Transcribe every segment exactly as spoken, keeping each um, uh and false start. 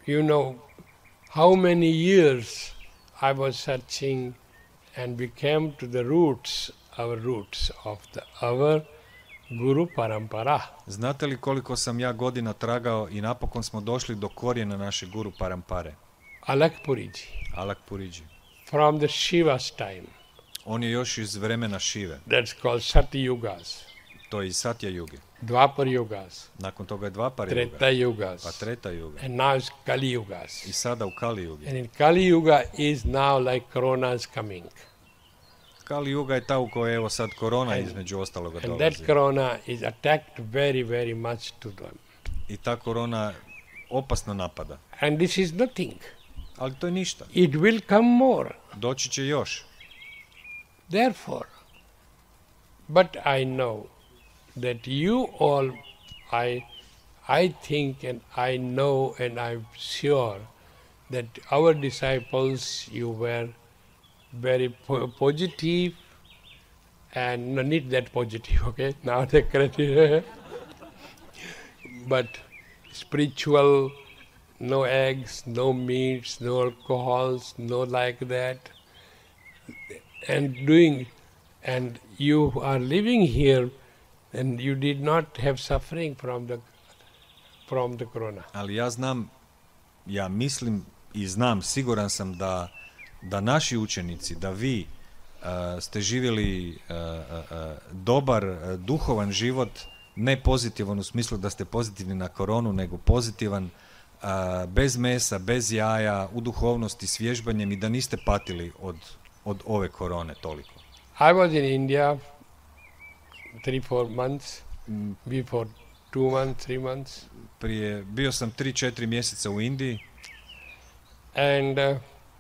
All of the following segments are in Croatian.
you know, how many years I was searching and we came to the roots, our roots of the, our Guru Parampara. Znate li koliko sam ja godina tragao i napokon smo došli do korijena naše Guru Parampare? Alak Puriji. Alak Puriji. From the Shiva's time. On je još iz vremena Šive. That's called Sati Yugas. To je iz Satya Yuge. Dvapar Yugas. Nakon toga je Dvapar Yuga. Treta Yugas. Pa Treta Yuga. And now it's Kali Yugas. I sada u Kali Yugi. And in Kali Yuga is now like Corona is coming. Kali Yuga je ta u kojoj evo sad korona And- između ostaloga And dolazi. that Corona is attacked very, very much to them. I ta korona opasno napada. And this is nothing. Ali to je ništa. It will come more. Doći će još. Therefore, but I know that you all, I, I think and I know and I'm sure that our disciples, you were very po- positive and no need that positive, okay? Now the credit, but spiritual, no eggs, no meats, no alcohols, no like that. And doing, and you are living here, and you did not have suffering from the from the corona. Ali ja znam, ja mislim i znam, siguran sam da, da naši učenici, da vi uh, ste živjeli uh, uh, dobar, uh, duhovan život, ne pozitivan u smislu da ste pozitivni na koronu, nego pozitivan uh, bez mesa, bez jaja, u duhovnosti, s vježbanjem i da niste patili od, od ove korone toliko. I was in India three, four months, Mm, before two months, three months, Prije, bio sam tri, četiri mjeseca u Indiji and uh,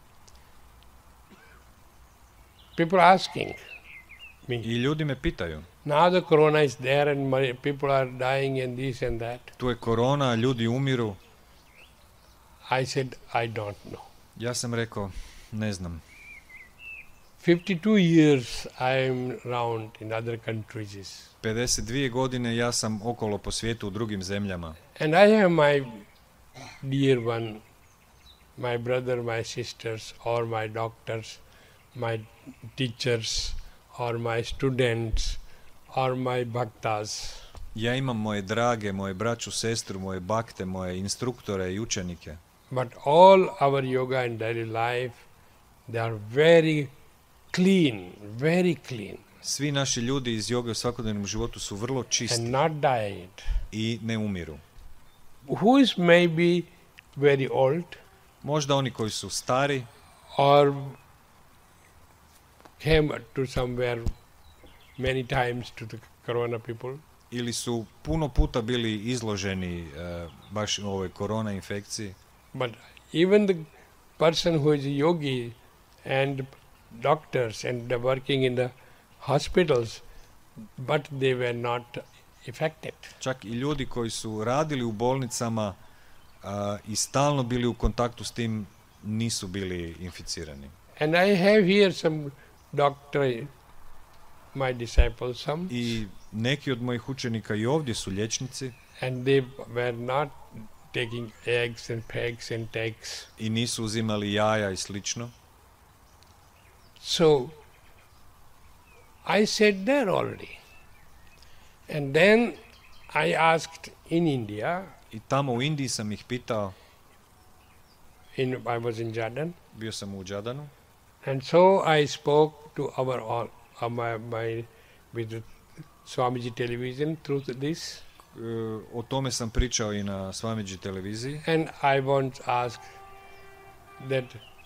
people asking me, i ljudi me pitaju, now the corona is there and my, people are dying and this and that. tu je korona, ljudi umiru. I said, I don't know. Ja sam rekao, ne znam. fifty-two years I am around in other countries. pedeset dvije godine ja sam okolo po svijetu u drugim zemljama. And I have my dear one, my brother, my sisters, or my doctors, my teachers, or my students, or my bhaktas. Ja imam moje drage, moje braću, sestru, moje bakte, moje instruktore i učenike. But all our yoga and daily life, they are very clean, very clean, Svi naši ljudi iz joge u svakodnevnom životu su vrlo čisti and not died. i ne umiru. Who is maybe very old, Možda oni koji su stari or came to somewhere many times to the corona people, ili su puno puta bili izloženi e, baš ovoj korona infekciji. but even the person who is a yogi and doctors and the working in the hospitals, but they were not affected. Čak i ljudi koji su radili u bolnicama a, i stalno bili u kontaktu s tim nisu bili inficirani. And I have here some doctor, my disciples, some, I neki od mojih učenika i ovdje su liječnici and they were not taking eggs and pegs and takes. i nisu uzimali jaja i slično. So I said there already. And then I asked in India, I tamo u Indiji sam ih pitao, in, I was in Jordan, bio sam u Džadanu, and so I spoke to our all, uh, my, my with the Swamiji television through this, e, o tome sam pričao i na Swamiji televiziji and I once asked that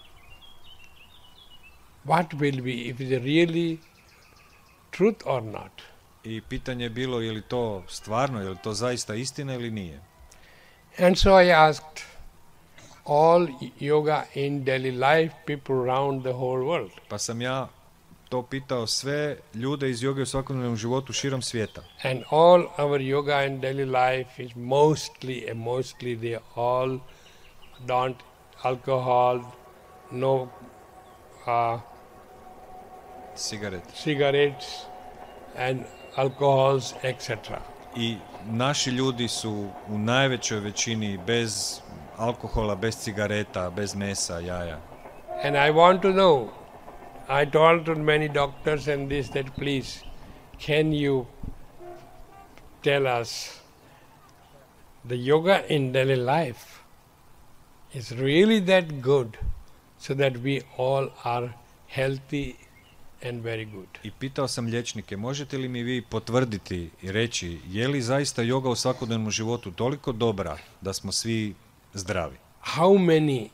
what will be if it is really truth or not. i pitanje je bilo je li to stvarno, je li to zaista istina ili nije. And so I asked all yoga in daily life people around the whole world. Pa sam ja to pitao sve ljude iz joge u svakodnevnom životu širom svijeta. And all our yoga and daily life is mostly, and mostly they all don't alcohol, no uh, Cigaret. cigarettes and alcohols, et cetera. I naši ljudi su u najvećoj većini bez alkohola, bez cigareta, bez mesa, jaja. And I want to know, I told to many doctors and this that please, can you tell us the yoga in daily life is really that good so that we all are healthy and very good. I pitao sam liječnike, možete li mi vi potvrditi i reći, je li zaista joga u svakodnevnom životu toliko dobra da smo svi zdravi? How many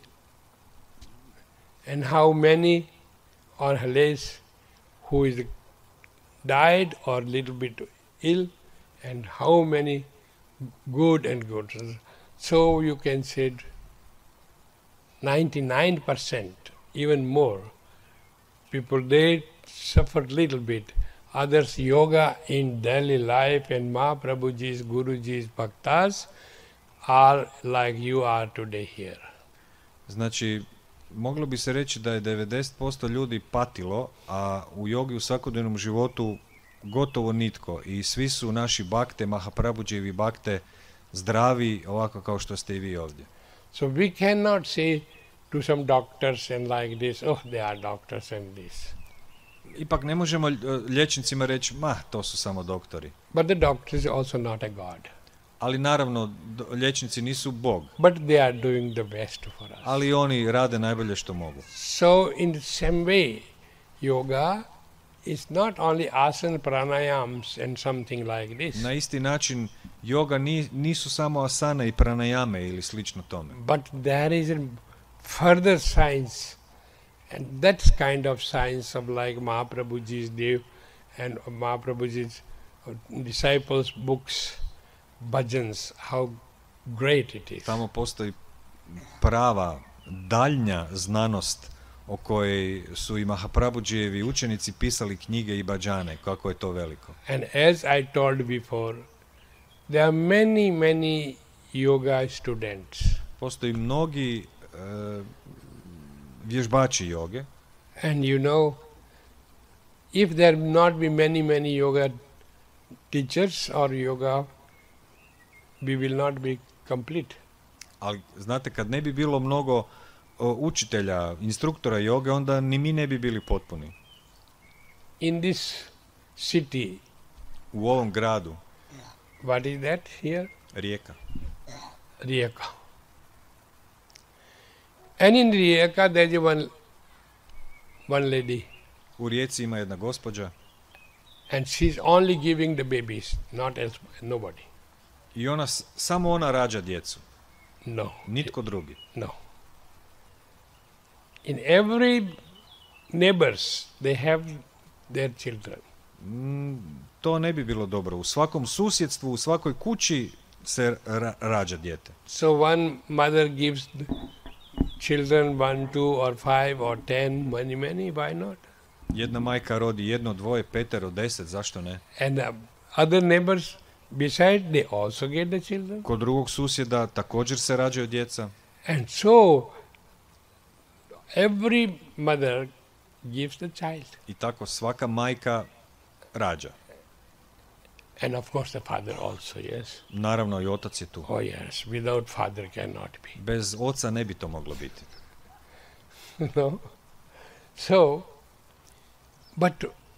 and how many or less who is died or little bit ill and how many good and good. So you can say ninety-nine percent, even more, people they suffer little bit. Others yoga in daily life and Mahaprabhuji's, Guruji's bhaktas are like you are today here. Znači, moglo bi se reći da je devedeset posto ljudi patilo, a u jogi u svakodnevnom životu gotovo nitko. I svi su naši bakte, Mahaprabhujijevi bakte, zdravi, ovako kao što ste i vi ovdje. So we cannot say to some doctors and like this, oh, they are doctors and this. Ipak ne možemo liječnicima reći, ma, to su samo doktori. But the doctor is also not a God. Ali naravno, liječnici nisu Bog. But they are doing the best for us. Ali oni rade najbolje što mogu. So in the same way, yoga is not only asana, pranayams and something like this. Na isti način, yoga ni, nisu samo asana i pranayame ili slično tome. But there is a further science, and that's kind of science of like Mahaprabhuji's Dev and Mahaprabhuji's disciples' books, bhajans, how great it is. Tamo postoji prava, daljnja znanost o kojoj su i Mahaprabhujijevi učenici pisali knjige i bhajane, kako je to veliko. And as I told before, there are many, many yoga students. Postoji mnogi uh, vježbači joge. And you know, if there not be many, many yoga teachers or yoga, we will not be complete. Ali znate, kad ne bi bilo mnogo o, učitelja, instruktora joge, onda ni mi ne bi bili potpuni. In this city, u ovom gradu, what is that here? Rijeka. Rijeka. And in Rijeka there is one, one lady. U Rijeci ima jedna gospođa. And she's only giving the babies, not else, nobody. I ona, samo ona rađa djecu. No. Nitko drugi. No. In every neighbors, they have their children. Mm, to ne bi bilo dobro. U svakom susjedstvu, u svakoj kući se ra- rađa dijete. So one mother gives children one, two or five or ten, many, many, why not? Jedna majka rodi jedno, dvoje, petero, deset, zašto ne? And uh, other neighbors, besides, they also get the children. Kod drugog susjeda također se rađaju djeca. And so, every mother gives the child. I tako svaka majka rađa. And of course the father also, yes. Naravno i otac je tu. Oh yes, without father cannot be. Bez oca ne bi to moglo biti. No? So, but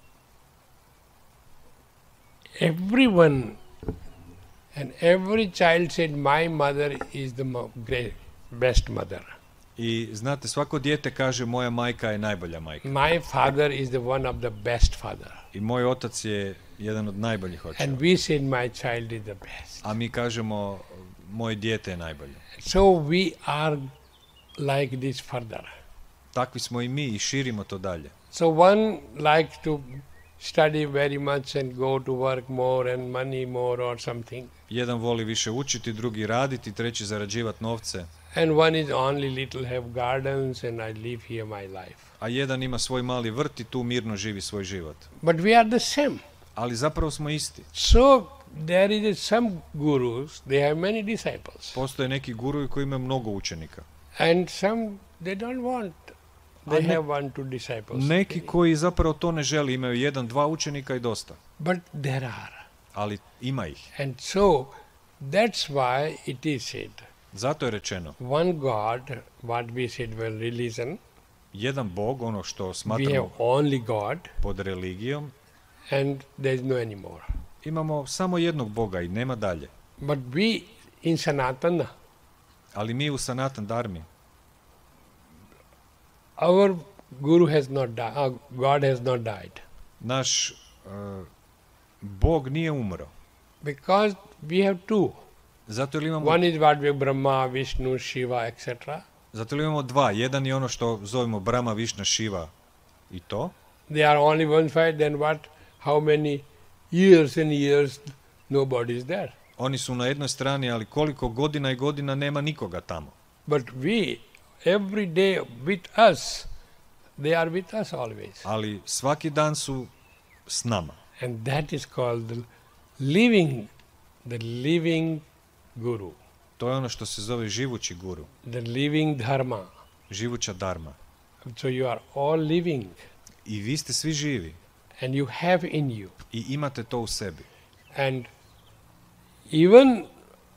everyone and every child said, my mother is the mo- great, best mother. I znate, svako dijete kaže moja majka je najbolja majka. My father is the one of the best father. I moj otac je jedan od najboljih očeva. And we said, my child is the best. A mi kažemo moje dijete je najbolje. So we are like this further. Takvi smo i mi i širimo to dalje. So one likes to study very much and go to work more and money more or something. Jedan voli više učiti, drugi raditi, treći zarađivati novce. And one is only little have gardens and I live here my life. A jedan ima svoj mali vrt i tu mirno živi svoj život. But we are the same. Ali zapravo smo isti. So there is some gurus, they have many disciples. Postoje neki guruji koji imaju mnogo učenika. And some they don't want. They ne- have one, two disciples. Neki koji zapravo to ne žele, imaju jedan, dva učenika i dosta. But there are. Ali ima ih. And so that's why it is said. Zato je rečeno, one God, what we said well religion, jedan Bog, ono što we have smatramo only God pod religijom, and there is no anymore. imamo samo jednog Boga i nema dalje. But we in Sanatana, Ali mi u Sanatan Dharmi, our Guru has not died, uh, God has not died. naš uh, Bog nije umro. Because we have two. Zato jer imamo, One is what we Brahma, Vishnu, Shiva, et cetera. zato jer imamo dva. Jedan je ono što zovemo Brahma, Višna, Šiva i to. They are only one side, then what? How many years and years nobody is there. Oni su na jednoj strani, ali koliko godina i godina nema nikoga tamo. But we, every day with us, they are with us always. Ali svaki dan su s nama. And that is called the living, the living Guru, To je ono što se zove živući guru, the living Dharma. živuća dharma. So you are all living I vi ste svi živi and you have in you. i imate to u sebi. And even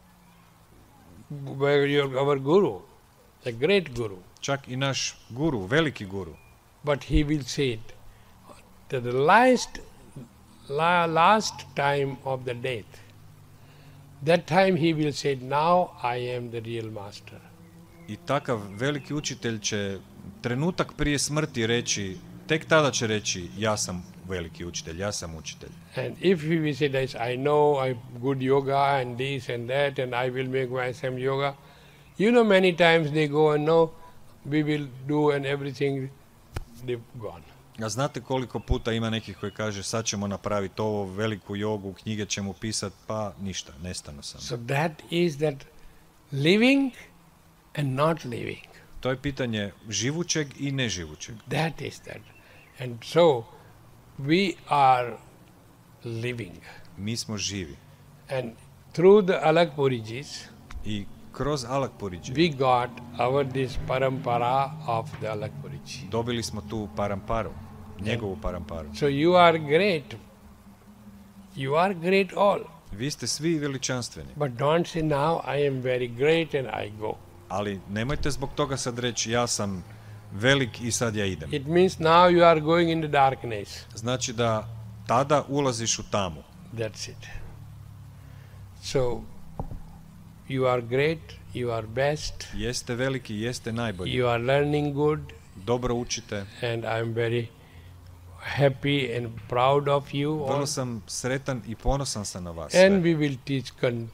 where your, our Guru, the great Guru, Čak i naš guru, veliki guru, but he will say it, that the last, la, last time of the death, that time he will say, now I am the real master. i takav veliki učitelj će trenutak prije smrti reći, tek tada će reći, ja sam veliki učitelj, ja sam učitelj. And if he will say this, I know I'm good yoga and this and that and I will make myself yoga, you know many times they go and no, we will do and everything, they've gone. A znate koliko puta ima nekih koji kaže, sad ćemo napraviti ovo, veliku jogu, knjige ćemo pisati, pa ništa, nestanu sam. So that is that living and not living. To je pitanje živućeg i neživućeg. That is that. And so we are living. Mi smo živi. And through the Alakpurijis, I kroz Alakpuriđe we got our this parampara of the Alakpuriji. dobili smo tu paramparu, njegovu paramparu. So you are great. You are great all. Vi ste svi veličanstveni, But don't say now I am very great and I go. ali nemojte zbog toga sad reći, ja sam velik i sad ja idem. It means now you are going into darkness. Znači da tada ulaziš u tamu. That's it. So you are great, you are best, Jeste veliki, jeste najbolji. you are learning good, Dobro učite. and I am very happy and proud of you all. Vrlo sam sretan i ponosan sam na vas. And sve. we will teach con-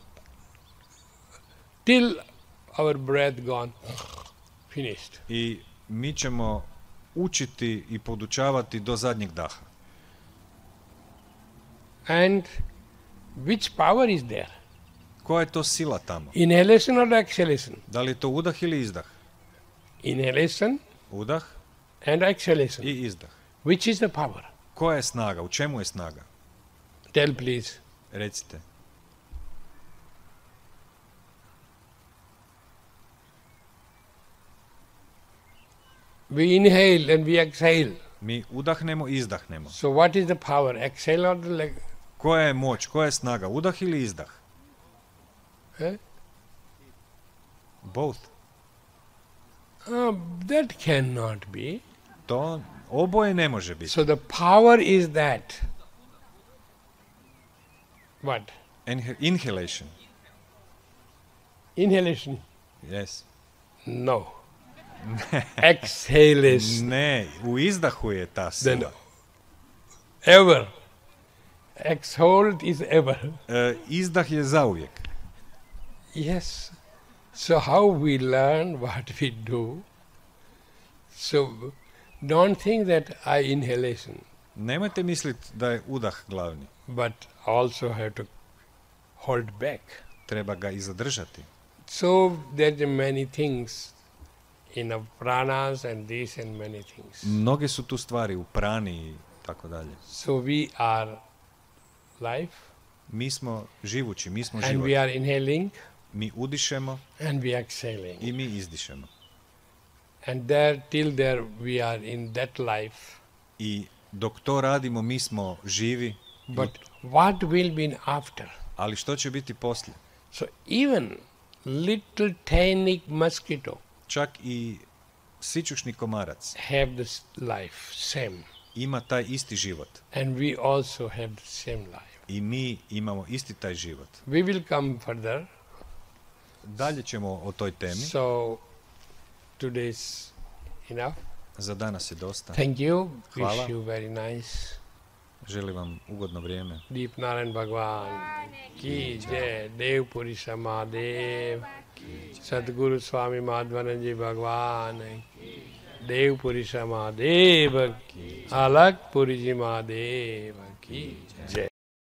till our breath gone, finished. I mi ćemo učiti i podučavati do zadnjeg daha. And which power is there? Koja je to sila tamo? Inhalation or exhalation? Da li je to udah ili izdah? Inhalation Udah and exhalation. i izdah. Which is the power? Koja je snaga? U čemu je snaga? Tell please. Recite. We inhale and we exhale. Mi udahnemo i izdahnemo. So what is the power? Exhale or the leg? Koja je moć? Koja je snaga? Udah ili izdah? Eh? Both. Uh, that cannot be. To oboje ne može biti. So the power is that. What? Inha- inhalation. Inhalation? Yes. No. Exhalation. Ne, u izdahu je ta Then sila. ever. Exhaled is ever. E, izdah je zauvijek. Yes. So how we learn what we do. So don't think that I inhalation, Nemojte misliti da je udah glavni. but also have to hold back. Treba ga i zadržati. So there are many things in our pranas and this and many things. Mnoge su tu stvari u prani i tako dalje. So we are life Mi smo živući, mi smo and život. we are inhaling Mi udišemo and we are exhaling. i mi izdišemo. And there till there we are in that life. I dok to radimo, mi smo živi, But what will be after? ali što će biti poslije? So even little tiny mosquito Čak i sićušni komarac have this life, same. ima taj isti život. And we also have the same life. I mi imamo isti taj život. We will come further. Dalje ćemo o toj temi. So, today's enough. Za danas je dosta. Thank you. Hvala. Wish you very nice. Želim vam ugodno vrijeme. Deep Narayan Bhagwan ki jai, Dev Puri Samadev, Sadguru Swami Madhvananji Bhagwan, Dev Puri Samadev, Alak Puri Ji Mahadev ki jai.